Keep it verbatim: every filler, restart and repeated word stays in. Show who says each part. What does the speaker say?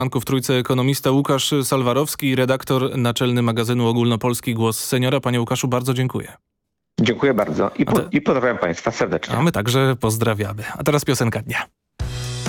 Speaker 1: W Trójce ekonomista Łukasz Salwarowski, redaktor naczelny magazynu Ogólnopolski Głos Seniora. Panie Łukaszu, bardzo dziękuję.
Speaker 2: Dziękuję bardzo i, po,
Speaker 1: te...
Speaker 2: i pozdrawiam Państwa serdecznie.
Speaker 1: A my także pozdrawiamy. A teraz piosenka dnia.